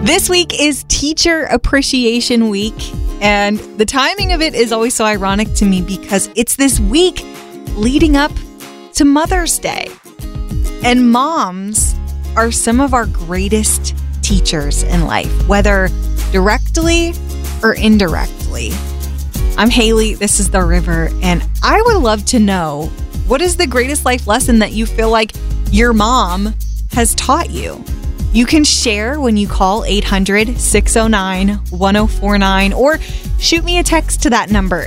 This week is Teacher Appreciation Week, and the timing of it is always so ironic to me because it's this week leading up to Mother's Day. And moms are some of our greatest teachers in life, whether directly or indirectly. I'm Haley, this is The River, and I would love to know, what is the greatest life lesson that you feel like your mom has taught you? You can share when you call 800-609-1049 or shoot me a text to that number,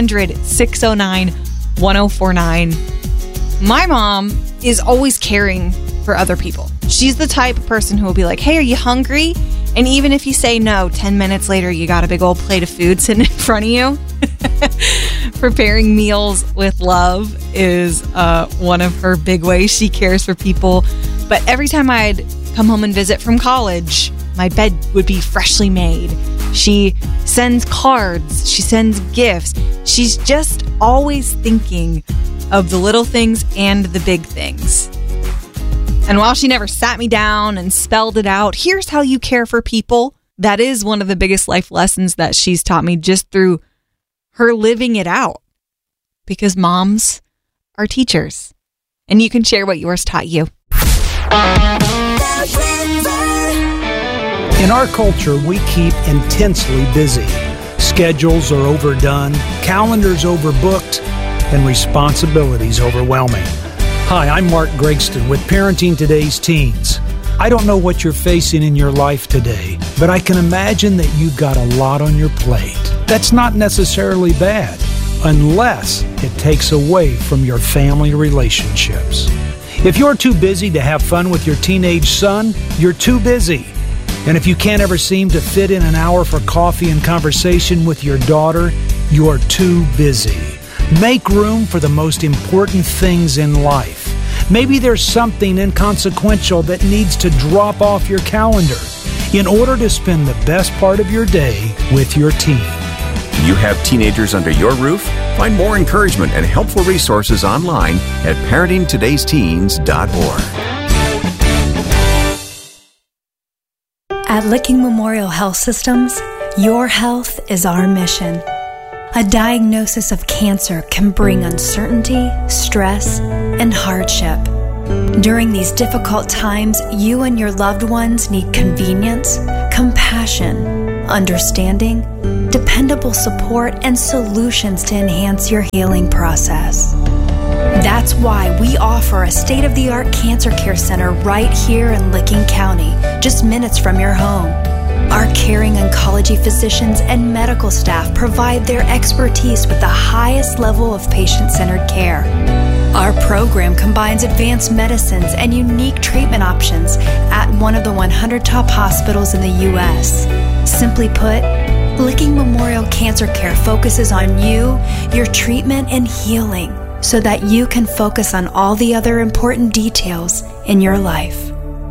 800-609-1049. My mom is always caring for other people. She's the type of person who will be like, hey, are you hungry? And even if you say no, 10 minutes later, you got a big old plate of food sitting in front of you. Preparing meals with love is one of her big ways she cares for people. But every time I'd come home and visit from college, my bed would be freshly made. She sends cards. She sends gifts. She's just always thinking of the little things and the big things. And while she never sat me down and spelled it out, here's how you care for people, that is one of the biggest life lessons that she's taught me just through her living it out. Because moms are teachers. And you can share what yours taught you. In our culture, we keep intensely busy. Schedules are overdone, calendars overbooked, and responsibilities overwhelming. Hi, I'm Mark Gregston with Parenting Today's Teens. I don't know what you're facing in your life today, but I can imagine that you've got a lot on your plate. That's not necessarily bad, unless it takes away from your family relationships. If you're too busy to have fun with your teenage son, you're too busy. And if you can't ever seem to fit in an hour for coffee and conversation with your daughter, you're too busy. Make room for the most important things in life. Maybe there's something inconsequential that needs to drop off your calendar in order to spend the best part of your day with your teen. Do you have teenagers under your roof? Find more encouragement and helpful resources online at parentingtodaysteens.org. At Licking Memorial Health Systems, your health is our mission. A diagnosis of cancer can bring uncertainty, stress, and hardship. During these difficult times, you and your loved ones need convenience, compassion, understanding, dependable support, and solutions to enhance your healing process. That's why we offer a state-of-the-art cancer care center right here in Licking County, just minutes from your home. Our caring oncology physicians and medical staff provide their expertise with the highest level of patient-centered care. Our program combines advanced medicines and unique treatment options at one of the 100 top hospitals in the U.S. Simply put, Licking Memorial Cancer Care focuses on you, your treatment, and healing so that you can focus on all the other important details in your life.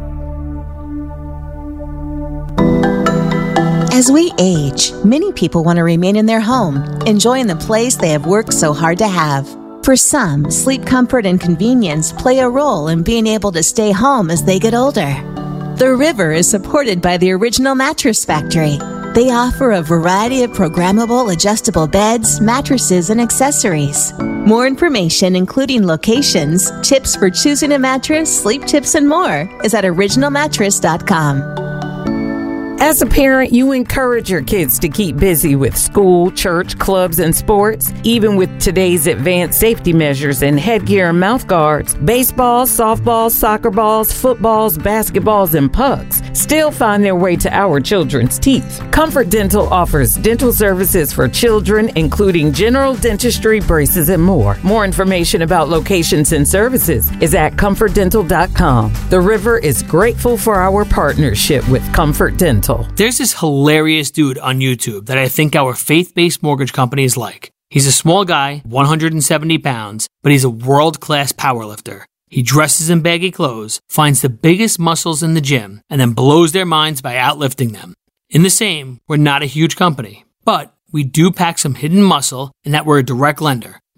As we age, many people want to remain in their home, enjoying the place they have worked so hard to have. For some, sleep comfort and convenience play a role in being able to stay home as they get older. The River is supported by the Original Mattress Factory. They offer a variety of programmable adjustable beds, mattresses, and accessories. More information, including locations, tips for choosing a mattress, sleep tips, and more, is at originalmattress.com. As a parent, you encourage your kids to keep busy with school, church, clubs, and sports. Even with today's advanced safety measures and headgear and mouth guards, baseballs, softballs, soccer balls, footballs, basketballs, and pucks still find their way to our children's teeth. Comfort Dental offers dental services for children, including general dentistry, braces, and more. More information about locations and services is at comfortdental.com. The River is grateful for our partnership with Comfort Dental. There's this hilarious dude on YouTube that I think our faith-based mortgage company is like. He's a small guy, 170 pounds, but he's a world-class powerlifter. He dresses in baggy clothes, finds the biggest muscles in the gym, and then blows their minds by outlifting them. In the same, we're not a huge company, but we do pack some hidden muscle in that we're a direct lender.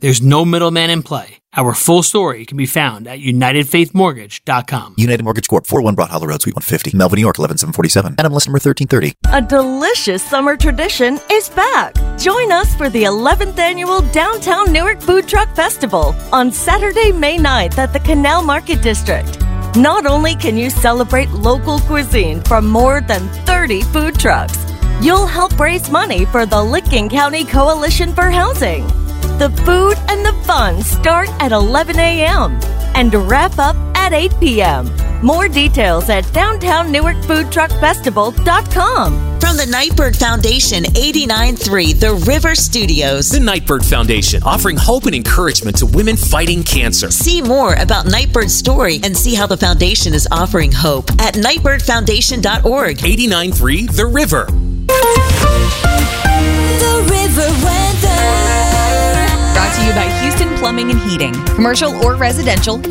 There's no middleman in play. Our full story can be found at UnitedFaithMortgage.com. United Mortgage Corp. 401 Broad Hollow Road, Suite 150, Melville, New York, 11747. NMLS number 1330. A delicious summer tradition is back. Join us for the 11th annual Downtown Newark Food Truck Festival on Saturday, May 9th at the Canal Market District. Not only can you celebrate local cuisine from more than 30 food trucks, you'll help raise money for the Licking County Coalition for Housing. The food and the fun start at 11 a.m. and wrap up at 8 p.m. More details at downtownnewarkfoodtruckfestival.com. From the Nightbird Foundation, 89.3 The River Studios. The Nightbird Foundation, offering hope and encouragement to women fighting cancer. See more about Nightbird's story and see how the foundation is offering hope at nightbirdfoundation.org. 89.3 The River. The River Weather. Brought to you by Houston Plumbing and Heating. Commercial or residential,